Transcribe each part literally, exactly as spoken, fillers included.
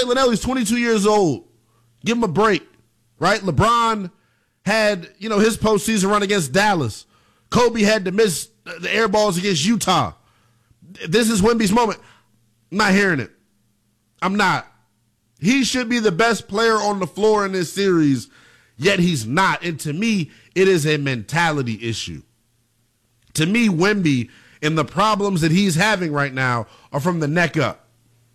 Linnell, he's twenty-two years old. Give him a break, right? LeBron had, you know, his postseason run against Dallas. Kobe had to miss the air balls against Utah. This is Wemby's moment. I'm not hearing it. I'm not. He should be the best player on the floor in this series, yet he's not. And to me, it is a mentality issue. To me, Wemby and the problems that he's having right now are from the neck up.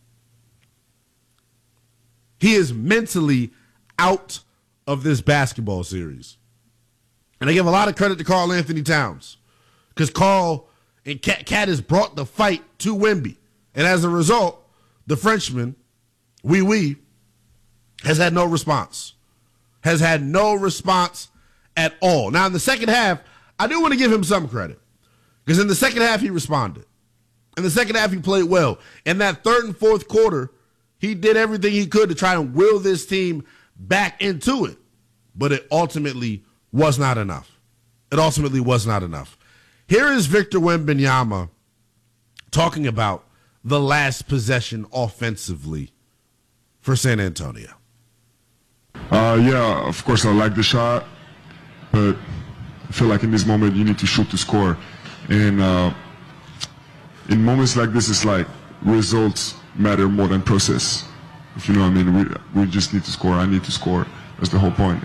He is mentally out of this basketball series. And I give a lot of credit to Karl Anthony Towns because Karl and Cat, Cat has brought the fight to Wemby. And as a result, the Frenchman, Wee Wee, has had no response. Has had no response at all. Now, in the second half, I do want to give him some credit because in the second half, he responded. In the second half, he played well. In that third and fourth quarter, he did everything he could to try and will this team back into it. But it ultimately was not enough. It ultimately was not enough. Here is Victor Wembanyama talking about the last possession offensively for San Antonio. Uh, yeah, of course I like the shot, but I feel like in this moment you need to shoot to score. And uh, in moments like this, it's like results matter more than process. If you know what I mean, we, we just need to score. I need to score. That's the whole point.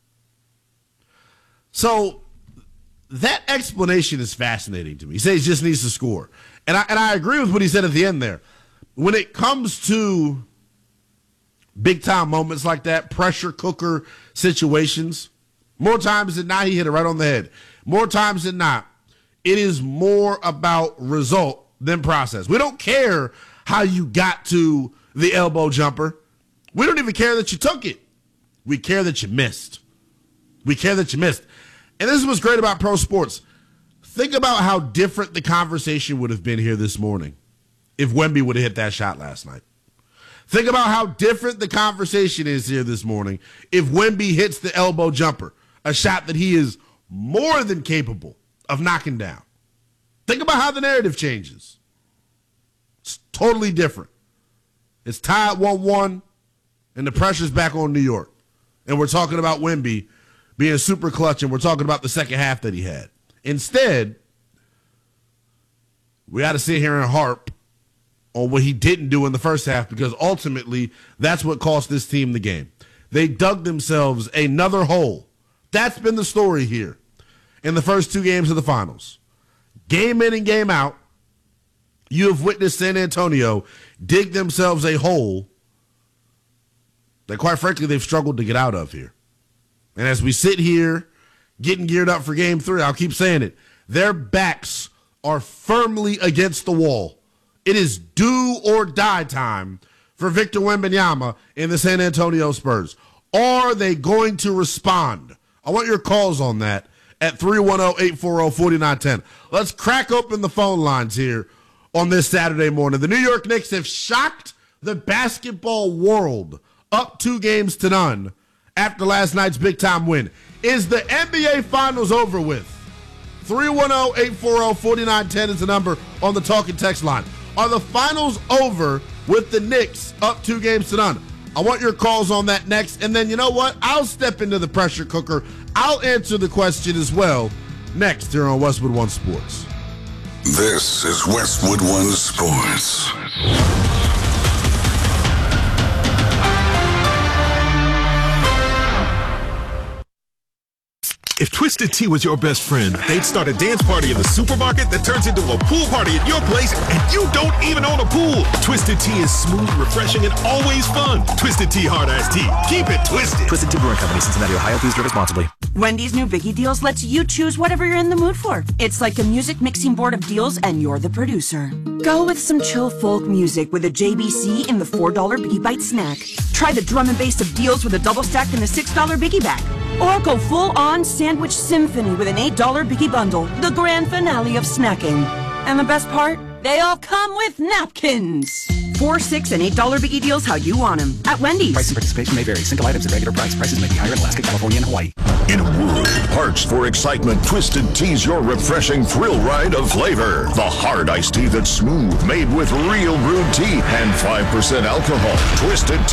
So that explanation is fascinating to me. He says he just needs to score. And I, and I agree with what he said at the end there. When it comes to big-time moments like that, pressure cooker situations, more times than not, he hit it right on the head. More times than not, it is more about result than process. We don't care how you got to the elbow jumper. We don't even care that you took it. We care that you missed. We care that you missed. And this is what's great about pro sports. Think about how different the conversation would have been here this morning if Wemby would have hit that shot last night. Think about how different the conversation is here this morning if Wemby hits the elbow jumper, a shot that he is more than capable of knocking down. Think about how the narrative changes. It's totally different. It's tied one one, and the pressure's back on New York. And we're talking about Wemby being super clutch, and we're talking about the second half that he had. Instead, we got to sit here and harp on what he didn't do in the first half because ultimately that's what cost this team the game. They dug themselves another hole. That's been the story here in the first two games of the finals. Game in and game out, you have witnessed San Antonio dig themselves a hole that, quite frankly, they've struggled to get out of here. And as we sit here getting geared up for game three, I'll keep saying it, their backs are firmly against the wall. It is do or die time for Victor Wembanyama in the San Antonio Spurs. Are they going to respond? I want your calls on that at three one zero, eight four zero, four nine one zero. Let's crack open the phone lines here on this Saturday morning. The New York Knicks have shocked the basketball world up two games to none after last night's big-time win. Is the N B A Finals over with? three one zero, eight four zero, four nine one zero is the number on the talking text line. Are the finals over with the Knicks up two games to none? I want your calls on that next. And then, you know what? I'll step into the pressure cooker. I'll answer the question as well next here on Westwood One Sports. This is Westwood One Sports. If Twisted Tea was your best friend, they'd start a dance party in the supermarket that turns into a pool party at your place, and you don't even own a pool. Twisted Tea is smooth, refreshing, and always fun. Twisted Tea Hard Iced Tea. Keep it twisted. Twisted Tea Brewing Company, Cincinnati, Ohio. Please drink responsibly. Wendy's new Biggie Deals lets you choose whatever you're in the mood for. It's like a music mixing board of deals, and you're the producer. Go with some chill folk music with a J B C in the four dollar Biggie Bite snack. Try the drum and bass of deals with a double stack in the six dollar Biggie bag. Or go full-on sandwich symphony with an eight dollar Biggie bundle, the grand finale of snacking. And the best part? They all come with napkins. Four, six, and eight dollar Biggie Deals how you want them at Wendy's. Price and participation may vary. Single items at regular price. Prices may be higher in Alaska, California, and Hawaii. In a world parched for excitement, Twisted Tea's your refreshing thrill ride of flavor. The hard iced tea that's smooth, made with real brewed tea and five percent alcohol. Twisted